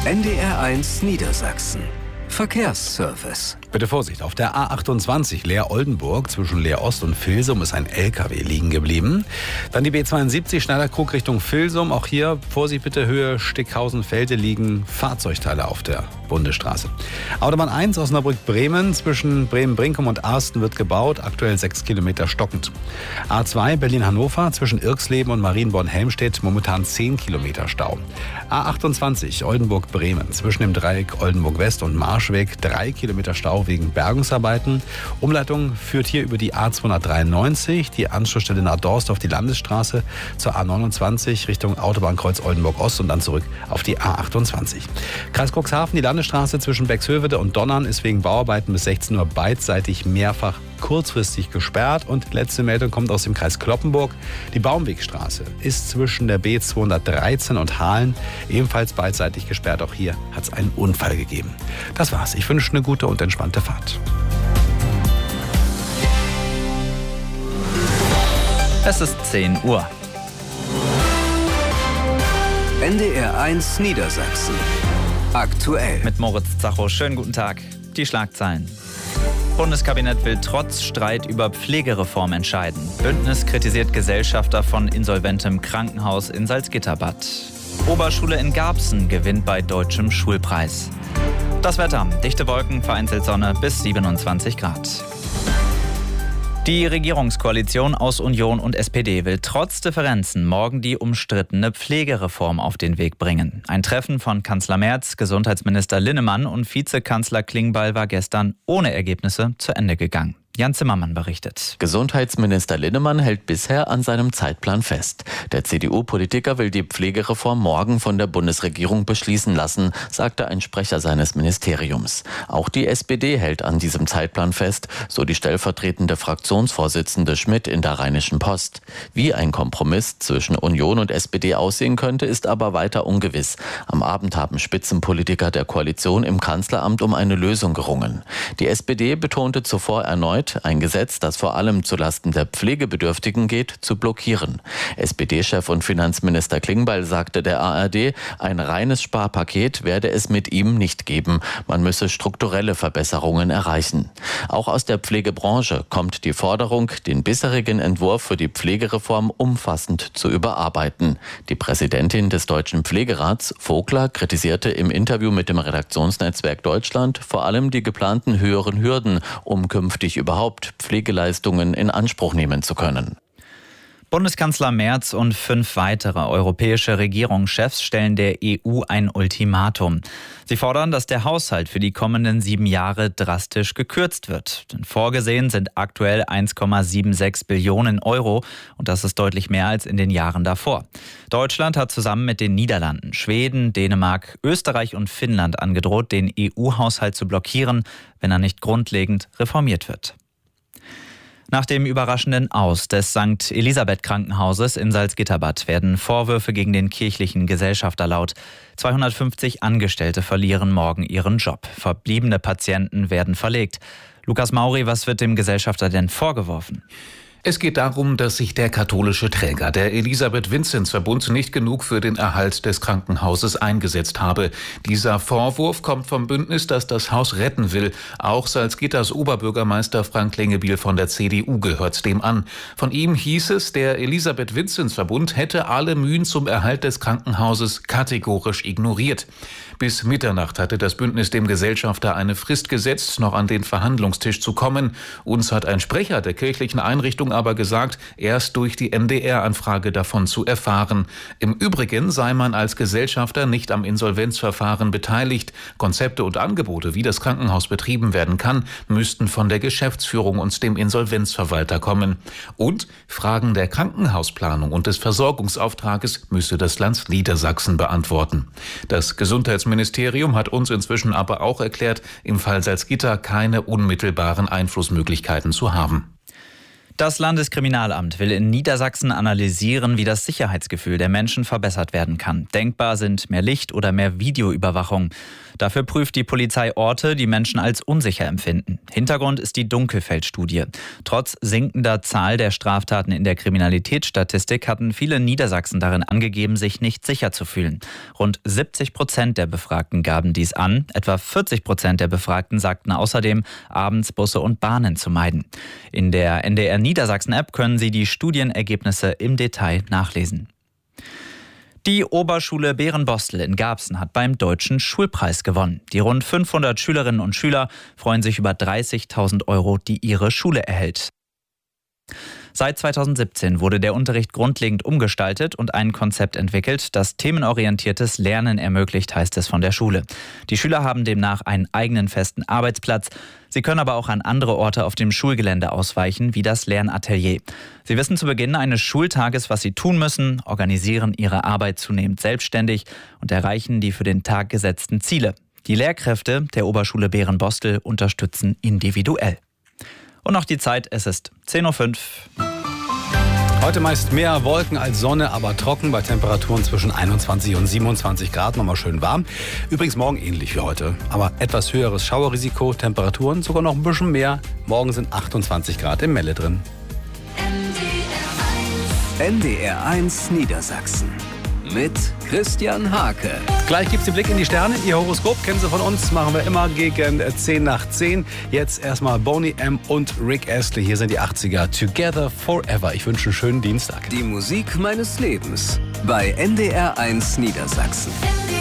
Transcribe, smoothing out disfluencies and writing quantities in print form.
NDR1 Niedersachsen. Verkehrsservice. Bitte Vorsicht, auf der A28 Leer-Oldenburg zwischen Leer-Ost und Vilsum ist ein LKW liegen geblieben. Dann die B72 Schneiderkrug Richtung Vilsum. Auch hier Vorsicht bitte, Höhe Stickhausen-Felde liegen Fahrzeugteile auf der Bundesstraße. Autobahn 1 Osnabrück-Bremen zwischen Bremen-Brinkum und Arsten wird gebaut, aktuell 6 Kilometer stockend. A2 Berlin-Hannover zwischen Irxleben und Marienborn-Helmstedt momentan 10 Kilometer Stau. A28 Oldenburg-Bremen zwischen dem Dreieck Oldenburg-West und Marschweg 3 Kilometer Stau wegen Bergungsarbeiten. Umleitung führt hier über die A293, die Anschlussstelle nach Dorst auf die Landesstraße zur A29 Richtung Autobahnkreuz Oldenburg-Ost und dann zurück auf die A28. Kreis Cuxhaven, die Landesstraße zwischen Bexhövede und Donnern ist wegen Bauarbeiten bis 16 Uhr beidseitig mehrfach kurzfristig gesperrt. Und letzte Meldung kommt aus dem Kreis Cloppenburg. Die Baumwegstraße ist zwischen der B213 und Hahlen ebenfalls beidseitig gesperrt. Auch hier hat es einen Unfall gegeben. Das war's. Ich wünsche eine gute und entspannte Fahrt. Es ist 10 Uhr. NDR1 Niedersachsen. Aktuell. Mit Moritz Zacho. Schönen guten Tag. Die Schlagzeilen. Bundeskabinett will trotz Streit über Pflegereform entscheiden. Bündnis kritisiert Gesellschafter von insolventem Krankenhaus in Salzgitterbad. Oberschule in Garbsen gewinnt bei Deutschem Schulpreis. Das Wetter. Dichte Wolken, vereinzelt Sonne bis 27 Grad. Die Regierungskoalition aus Union und SPD will trotz Differenzen morgen die umstrittene Pflegereform auf den Weg bringen. Ein Treffen von Kanzler Merz, Gesundheitsminister Linnemann und Vizekanzler Klingbeil war gestern ohne Ergebnisse zu Ende gegangen. Jan Zimmermann berichtet. Gesundheitsminister Linnemann hält bisher an seinem Zeitplan fest. Der CDU-Politiker will die Pflegereform morgen von der Bundesregierung beschließen lassen, sagte ein Sprecher seines Ministeriums. Auch die SPD hält an diesem Zeitplan fest, so die stellvertretende Fraktionsvorsitzende Schmidt in der Rheinischen Post. Wie ein Kompromiss zwischen Union und SPD aussehen könnte, ist aber weiter ungewiss. Am Abend haben Spitzenpolitiker der Koalition im Kanzleramt um eine Lösung gerungen. Die SPD betonte zuvor erneut, ein Gesetz, das vor allem zulasten der Pflegebedürftigen geht, zu blockieren. SPD-Chef und Finanzminister Klingbeil sagte der ARD, ein reines Sparpaket werde es mit ihm nicht geben. Man müsse strukturelle Verbesserungen erreichen. Auch aus der Pflegebranche kommt die Forderung, den bisherigen Entwurf für die Pflegereform umfassend zu überarbeiten. Die Präsidentin des Deutschen Pflegerats, Vogler, kritisierte im Interview mit dem Redaktionsnetzwerk Deutschland vor allem die geplanten höheren Hürden, um künftig überhaupt Pflegeleistungen in Anspruch nehmen zu können. Bundeskanzler Merz und 5 weitere europäische Regierungschefs stellen der EU ein Ultimatum. Sie fordern, dass der Haushalt für die kommenden 7 Jahre drastisch gekürzt wird. Denn vorgesehen sind aktuell 1,76 Billionen Euro und das ist deutlich mehr als in den Jahren davor. Deutschland hat zusammen mit den Niederlanden, Schweden, Dänemark, Österreich und Finnland angedroht, den EU-Haushalt zu blockieren, wenn er nicht grundlegend reformiert wird. Nach dem überraschenden Aus des St. Elisabeth Krankenhauses in Salzgitterbad werden Vorwürfe gegen den kirchlichen Gesellschafter laut. 250 Angestellte verlieren morgen ihren Job. Verbliebene Patienten werden verlegt. Lukas Mauri, was wird dem Gesellschafter denn vorgeworfen? Es geht darum, dass sich der katholische Träger, der Elisabeth-Vinzenz-Verbund, nicht genug für den Erhalt des Krankenhauses eingesetzt habe. Dieser Vorwurf kommt vom Bündnis, das das Haus retten will. Auch Salzgitters Oberbürgermeister Frank Lengebiel von der CDU gehört dem an. Von ihm hieß es, der Elisabeth-Vinzenz-Verbund hätte alle Mühen zum Erhalt des Krankenhauses kategorisch ignoriert. Bis Mitternacht hatte das Bündnis dem Gesellschafter eine Frist gesetzt, noch an den Verhandlungstisch zu kommen. Uns hat ein Sprecher der kirchlichen Einrichtung aber gesagt, erst durch die NDR-Anfrage davon zu erfahren. Im Übrigen sei man als Gesellschafter nicht am Insolvenzverfahren beteiligt. Konzepte und Angebote, wie das Krankenhaus betrieben werden kann, müssten von der Geschäftsführung und dem Insolvenzverwalter kommen. Und Fragen der Krankenhausplanung und des Versorgungsauftrages müsse das Land Niedersachsen beantworten. Das Gesundheitsministerium hat uns inzwischen aber auch erklärt, im Fall Salzgitter keine unmittelbaren Einflussmöglichkeiten zu haben. Das Landeskriminalamt will in Niedersachsen analysieren, wie das Sicherheitsgefühl der Menschen verbessert werden kann. Denkbar sind mehr Licht oder mehr Videoüberwachung. Dafür prüft die Polizei Orte, die Menschen als unsicher empfinden. Hintergrund ist die Dunkelfeld-Studie. Trotz sinkender Zahl der Straftaten in der Kriminalitätsstatistik hatten viele Niedersachsen darin angegeben, sich nicht sicher zu fühlen. Rund 70% der Befragten gaben dies an. Etwa 40% der Befragten sagten außerdem, abends Busse und Bahnen zu meiden. In der NDR Niedersachsen-App können Sie die Studienergebnisse im Detail nachlesen. Die Oberschule Bärenbostel in Garbsen hat beim Deutschen Schulpreis gewonnen. Die rund 500 Schülerinnen und Schüler freuen sich über 30.000 €, die ihre Schule erhält. Seit 2017 wurde der Unterricht grundlegend umgestaltet und ein Konzept entwickelt, das themenorientiertes Lernen ermöglicht, heißt es von der Schule. Die Schüler haben demnach einen eigenen festen Arbeitsplatz. Sie können aber auch an andere Orte auf dem Schulgelände ausweichen, wie das Lernatelier. Sie wissen zu Beginn eines Schultages, was sie tun müssen, organisieren ihre Arbeit zunehmend selbstständig und erreichen die für den Tag gesetzten Ziele. Die Lehrkräfte der Oberschule Bärenbostel unterstützen individuell. Und noch die Zeit, es ist 10:05 Uhr. Heute meist mehr Wolken als Sonne, aber trocken bei Temperaturen zwischen 21 und 27 Grad, nochmal schön warm. Übrigens morgen ähnlich wie heute, aber etwas höheres Schauerrisiko, Temperaturen sogar noch ein bisschen mehr. Morgen sind 28 Grad im Melle drin. NDR1 Niedersachsen mit Christian Hake. Gleich gibt's den Blick in die Sterne. Ihr Horoskop kennen Sie von uns, machen wir immer gegen 10 nach 10. Jetzt erstmal Boney M. und Rick Astley. Hier sind die 80er. Together Forever. Ich wünsche einen schönen Dienstag. Die Musik meines Lebens bei NDR1 Niedersachsen.